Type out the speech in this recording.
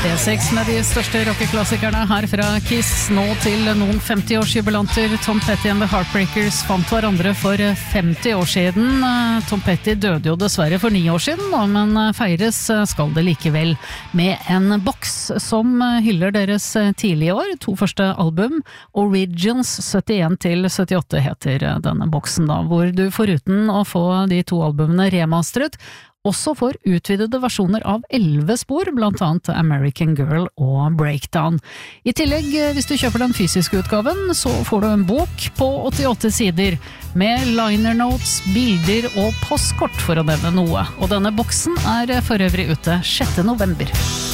B6 med de største rockeklassikerne her fra Kiss, nå til noen 50-årsjubilanter. Tom Petty and the Heartbreakers fant hverandre for 50 år siden. Tom Petty døde jo dessverre for 9 år siden, men feires skal det likevel med en boks som hyller deres tidlige år. 2 første album, Origins 71 til 78 heter denne boksen da, hvor du foruten å få de 2 albumene remastret, også får utvidede versjoner av 11 spor, blant annet American Girl og Breakdown. I tillegg, hvis du kjøper den fysiske utgaven, så får du en bok på 88 sider med liner notes, bilder og postkort for å nevne noe. Og denne boksen er for øvrig ute 6. november.